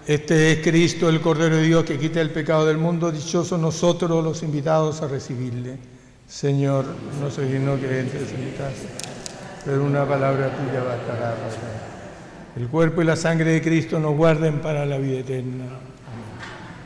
Este es Cristo, el Cordero de Dios, que quita el pecado del mundo. Dichosos nosotros los invitados a recibirle. Señor, no soy digno que entres en mi casa, pero una palabra tuya bastará. El cuerpo y la sangre de Cristo nos guarden para la vida eterna.